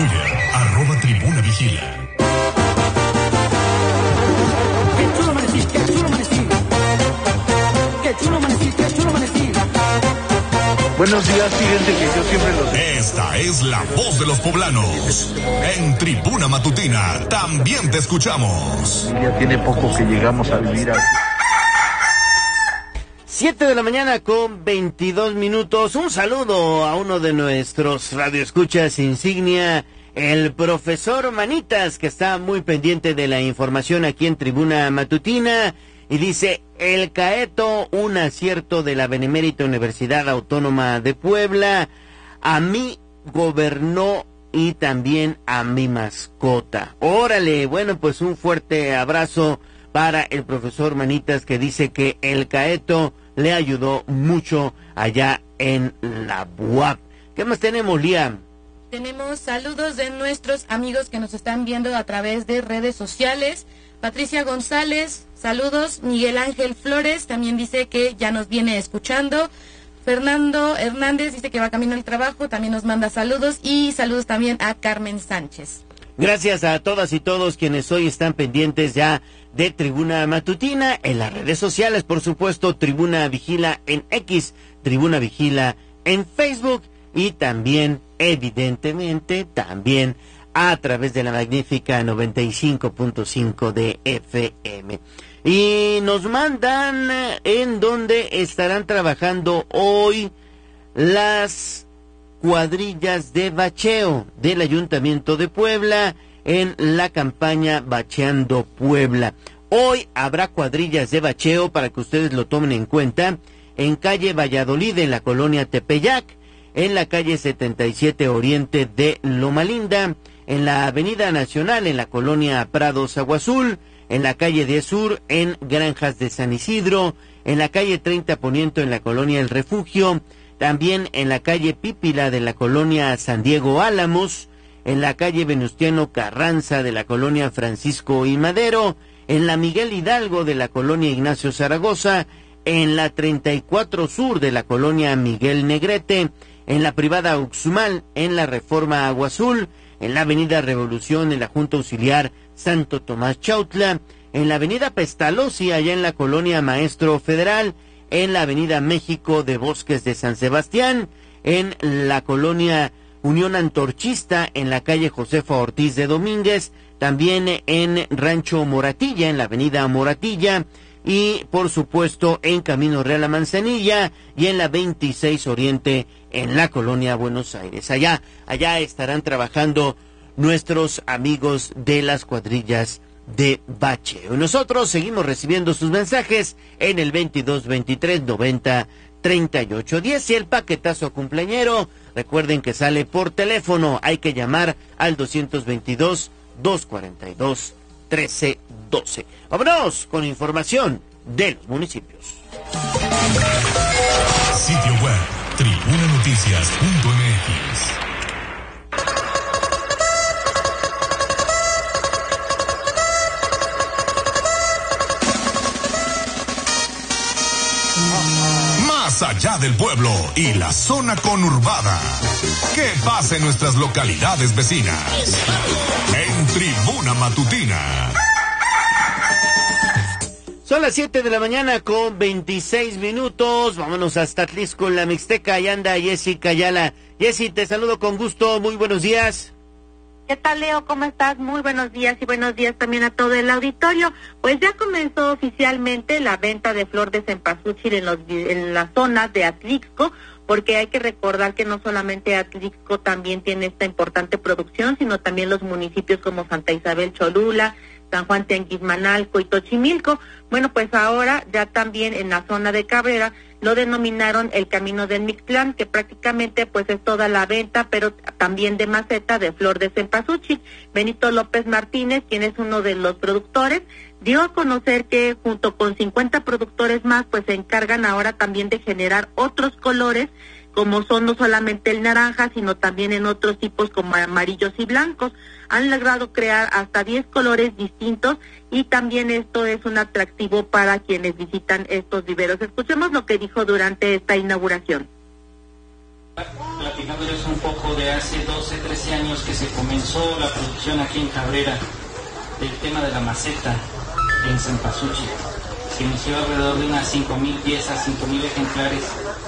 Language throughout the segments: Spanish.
Twitter, @tribunavigila. Qué chulo amanecí, qué chulo amanecí. Qué chulo amanecí, qué chulo amanecí. Buenos días, fíjense que yo siempre los... Esta es la voz de los poblanos. En Tribuna Matutina también te escuchamos. Ya tiene poco que llegamos a vivir aquí. 7 de la mañana con 22 minutos. Un saludo a uno de nuestros radioescuchas insignia, el profesor Manitas, que está muy pendiente de la información aquí en Tribuna Matutina. Y dice, el Caeto, un acierto de la Benemérita Universidad Autónoma de Puebla. A mí gobernó y también a mi mascota. Órale, bueno, pues un fuerte abrazo para el profesor Manitas, que dice que el Caeto le ayudó mucho allá en la UAP. ¿Qué más tenemos, Lía? Tenemos saludos de nuestros amigos que nos están viendo a través de redes sociales. Patricia González, saludos. Miguel Ángel Flores también dice que ya nos viene escuchando. Fernando Hernández dice que va camino al trabajo, también nos manda saludos. Y saludos también a Carmen Sánchez. Gracias a todas y todos quienes hoy están pendientes ya de Tribuna Matutina en las redes sociales, por supuesto, Tribuna Vigila en X, Tribuna Vigila en Facebook y también, evidentemente, también a través de la magnífica 95.5 de FM. Y nos mandan en donde estarán trabajando hoy las cuadrillas de bacheo del Ayuntamiento de Puebla en la campaña Bacheando Puebla. Hoy habrá cuadrillas de bacheo, para que ustedes lo tomen en cuenta, en calle Valladolid, en la colonia Tepeyac, en la calle 77 Oriente de Loma Linda, en la Avenida Nacional, en la colonia Prados Agua Azul, en la calle 10 Sur, en Granjas de San Isidro, en la calle 30 Poniente, en la colonia El Refugio, también en la calle Pípila de la colonia San Diego Álamos, en la calle Venustiano Carranza de la colonia Francisco y Madero, en la Miguel Hidalgo de la colonia Ignacio Zaragoza, en la 34 Sur de la colonia Miguel Negrete, en la privada Uxmal, en la Reforma Agua Azul, en la avenida Revolución, en la Junta Auxiliar Santo Tomás Chautla, en la avenida Pestalozzi, allá en la colonia Maestro Federal, en la avenida México de Bosques de San Sebastián, en la colonia Unión Antorchista, en la calle Josefa Ortiz de Domínguez, también en Rancho Moratilla, en la avenida Moratilla, y por supuesto en Camino Real a Manzanilla y en la 26 Oriente en la colonia Buenos Aires. Allá estarán trabajando nuestros amigos de las cuadrillas de bacheo. Nosotros seguimos recibiendo sus mensajes en el 22 23 90 38 10 y el paquetazo cumpleañero. Recuerden que sale por teléfono, hay que llamar al 222 242 1312. Vámonos con información de los municipios. Sitio web tribunanoticias.mx. Más allá del pueblo y la zona conurbada. ¿Qué pasa en nuestras localidades vecinas? En Tribuna Matutina. Son las 7 de la mañana con 26 minutos. Vámonos hasta Atlixco, en la Mixteca. Ahí anda Jessica Ayala. Jessy, te saludo con gusto. Muy buenos días. ¿Qué tal, Leo? ¿Cómo estás? Muy buenos días y buenos días también a todo el auditorio. Pues ya comenzó oficialmente la venta de flor de cempasúchil en la zona de Atlixco, porque hay que recordar que no solamente Atlixco también tiene esta importante producción, sino también los municipios como Santa Isabel Cholula, San Juan Tenguismanalco y Tochimilco. Bueno, pues ahora ya también en la zona de Cabrera lo denominaron el Camino del Mixtlán, que prácticamente pues es toda la venta, pero también de maceta de flor de cempasúchil. Benito López Martínez, quien es uno de los productores, dio a conocer que junto con 50 productores más, pues se encargan ahora también de generar otros colores, como son no solamente el naranja, sino también en otros tipos como amarillos y blancos. Han logrado crear hasta 10 colores distintos y también esto es un atractivo para quienes visitan estos viveros. Escuchemos lo que dijo durante esta inauguración. Platicándoles un poco de hace 12, 13 años que se comenzó la producción aquí en Cabrera del tema de la maceta en Cempasúchil. Se inició alrededor de unas 5,000 piezas, 5,000 ejemplares,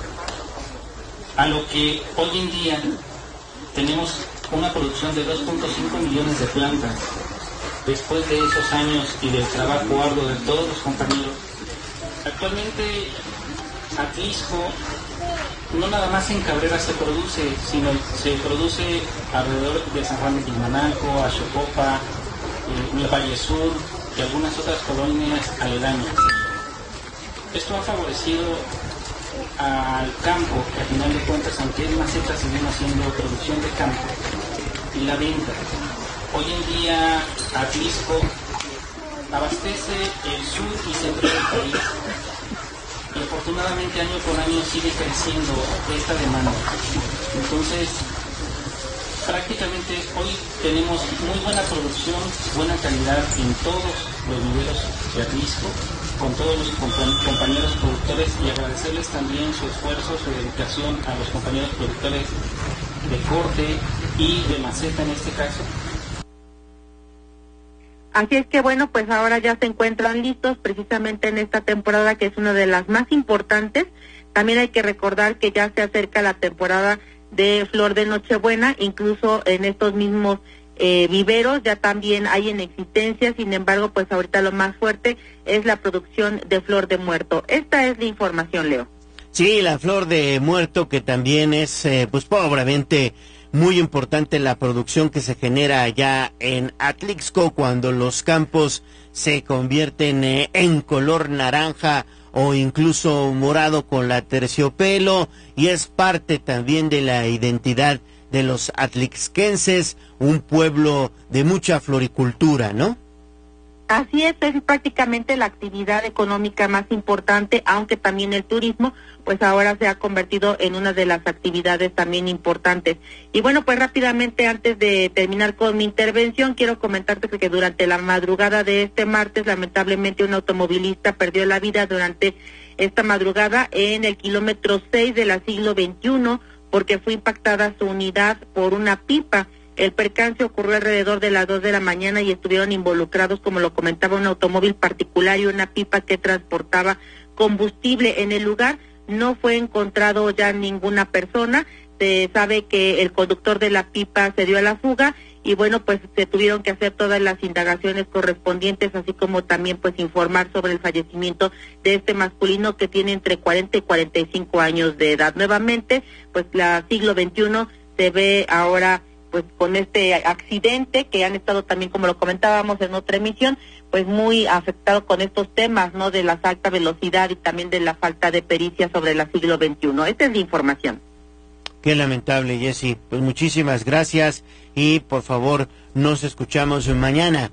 a lo que hoy en día tenemos una producción de 2.5 millones de plantas. Después de esos años y del trabajo arduo de todos los compañeros, actualmente Atlisco no nada más en Cabrera se produce, sino se produce alrededor de San Juan de Quilmanalco, Axocopa, el Valle Sur y algunas otras colonias aledañas. Esto ha favorecido al campo, que al final de cuentas, aunque es maceta, seguimos haciendo producción de campo y la venta. Hoy en día Atlisco abastece el sur y centro del país y afortunadamente año con año sigue creciendo esta demanda. Entonces, prácticamente hoy tenemos muy buena producción, buena calidad en todos los viveros de Atlisco, con todos los compañeros productores, y agradecerles también su esfuerzo, su dedicación a los compañeros productores de corte y de maceta en este caso. Así es que bueno, pues ahora ya se encuentran listos precisamente en esta temporada, que es una de las más importantes. También hay que recordar que ya se acerca la temporada de flor de Nochebuena, incluso en estos mismos viveros ya también hay en existencia. Sin embargo, pues ahorita lo más fuerte es la producción de flor de muerto. Esta es la información, Leo. Sí, la flor de muerto, que también es, pues pobremente, muy importante la producción que se genera allá en Atlixco cuando los campos se convierten en color naranja o incluso morado con la terciopelo, y es parte también de la identidad de los atlixquenses, un pueblo de mucha floricultura, ¿no? Así es prácticamente la actividad económica más importante, aunque también el turismo, pues ahora se ha convertido en una de las actividades también importantes. Y bueno, pues rápidamente, antes de terminar con mi intervención, quiero comentarte que durante la madrugada de este martes, lamentablemente un automovilista perdió la vida durante esta madrugada en el kilómetro 6 de la siglo XXI, porque fue impactada su unidad por una pipa. El percance ocurrió alrededor de las 2 de la mañana y estuvieron involucrados, como lo comentaba, un automóvil particular y una pipa que transportaba combustible. En el lugar no fue encontrado ya ninguna persona. Se sabe que el conductor de la pipa se dio a la fuga y bueno, pues se tuvieron que hacer todas las indagaciones correspondientes, así como también pues informar sobre el fallecimiento de este masculino que tiene entre 40 y 45 años de edad. Nuevamente, pues la siglo XXI se ve ahora pues con este accidente, que han estado también, como lo comentábamos en otra emisión, pues muy afectado con estos temas, ¿no?, de la alta velocidad y también de la falta de pericia sobre la siglo XXI. Esta es la información. Qué lamentable, Jessy. Pues muchísimas gracias y por favor nos escuchamos mañana.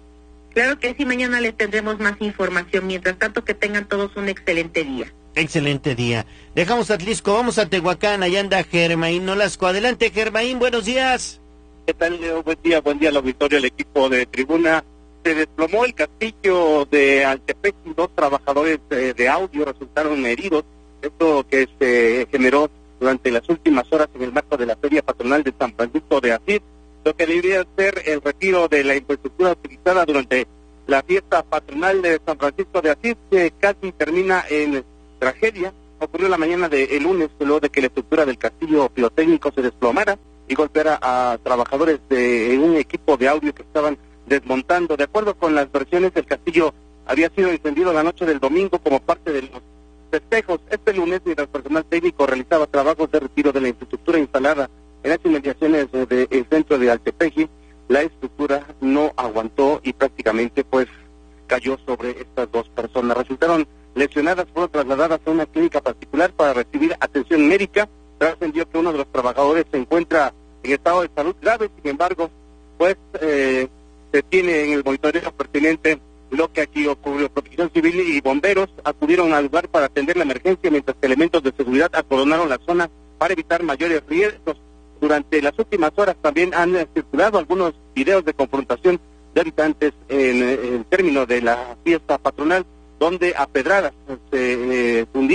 Claro que sí, mañana les tendremos más información. Mientras tanto, que tengan todos un excelente día. Excelente día. Dejamos Atlixco, vamos a Tehuacán, allá anda Germaín Nolasco. Adelante, Germaín, buenos días. ¿Qué tal, Leo? Buen día al auditorio, al equipo de Tribuna. Se desplomó el castillo de Altepec y 2 trabajadores de audio resultaron heridos. Esto que se generó durante las últimas horas en el marco de la Feria Patronal de San Francisco de Asís, lo que debería ser el retiro de la infraestructura utilizada durante la fiesta patronal de San Francisco de Asís, que casi termina en tragedia. Ocurrió la mañana del lunes, luego de que la estructura del castillo pirotécnico se desplomara y golpeara a trabajadores de un equipo de audio que estaban desmontando. De acuerdo con las versiones, el castillo había sido encendido la noche del domingo como parte de los festejos. Este lunes, mientras el personal técnico realizaba trabajos de retiro de la infraestructura instalada en las inmediaciones del centro de Altepeji, la estructura no aguantó y prácticamente pues cayó sobre estas 2 personas. Resultaron lesionadas, fueron trasladadas a una clínica particular para recibir atención médica. Trascendió que uno de los trabajadores se encuentra en estado de salud grave. Sin embargo, pues se tiene en el monitoreo pertinente lo que aquí ocurrió. Protección Civil y bomberos acudieron al lugar para atender la emergencia, mientras que elementos de seguridad acordonaron la zona para evitar mayores riesgos. Durante las últimas horas también han circulado algunos videos de confrontación de habitantes en el término de la fiesta patronal, donde a pedradas se fundieron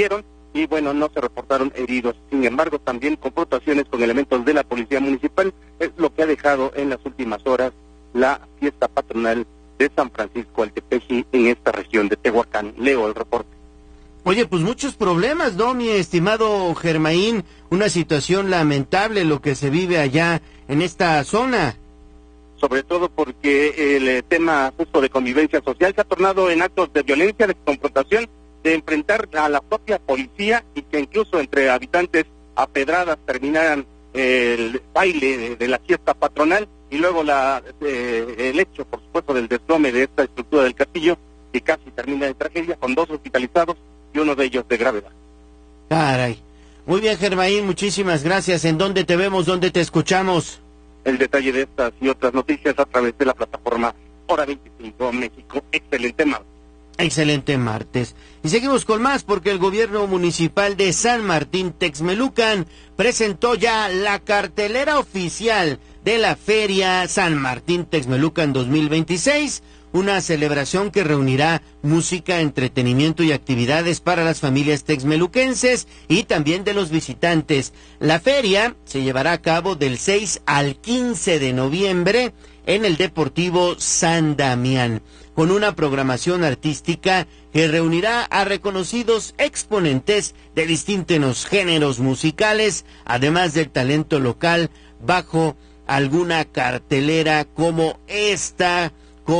y bueno, no se reportaron heridos. Sin embargo, también confrontaciones con elementos de la policía municipal es lo que ha dejado en las últimas horas la fiesta patronal de San Francisco Altepeji en esta región de Tehuacán. Leo el reporte. Oye, pues muchos problemas, ¿no, mi estimado Germaín? Una situación lamentable lo que se vive allá en esta zona. Sobre todo porque el tema justo de convivencia social se ha tornado en actos de violencia, de confrontación, de enfrentar a la propia policía y que incluso entre habitantes a pedradas terminaran el baile de la fiesta patronal y luego el hecho, por supuesto, del desplome de esta estructura del castillo, que casi termina en tragedia con 2 hospitalizados y uno de ellos de gravedad. Caray. Muy bien, Germaín, muchísimas gracias. ¿En dónde te vemos, dónde te escuchamos? El detalle de estas y otras noticias a través de la plataforma Hora 25 México. Excelente martes. Excelente martes. Y seguimos con más porque el gobierno municipal de San Martín Texmelucan presentó ya la cartelera oficial de la Feria San Martín Texmelucan 2026, una celebración que reunirá música, entretenimiento y actividades para las familias texmeluquenses y también de los visitantes. La feria se llevará a cabo del 6 al 15 de noviembre en el Deportivo San Damián, con una programación artística que reunirá a reconocidos exponentes de distintos géneros musicales, además del talento local, bajo alguna cartelera como esta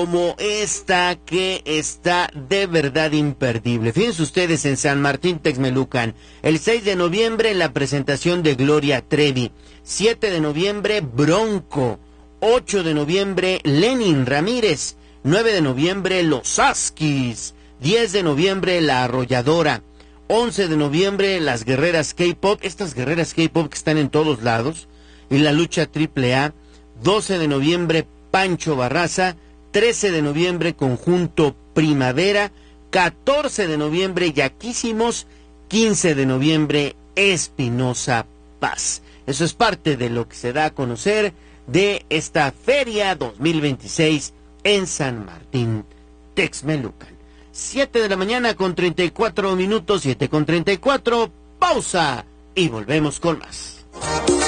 que está de verdad imperdible. Fíjense ustedes, en San Martín Texmelucan, el 6 de noviembre la presentación de Gloria Trevi, 7 de noviembre Bronco, 8 de noviembre Lenin Ramírez, 9 de noviembre Los Askis, 10 de noviembre La Arrolladora, 11 de noviembre las guerreras K-Pop, estas guerreras K-Pop que están en todos lados, y la lucha AAA, 12 de noviembre Pancho Barraza, 13 de noviembre Conjunto Primavera, 14 de noviembre Yaquísimos, 15 de noviembre Espinosa Paz. Eso es parte de lo que se da a conocer de esta Feria 2026 en San Martín Texmelucan. 7 de la mañana con 34 minutos, 7 con 34, pausa y volvemos con más.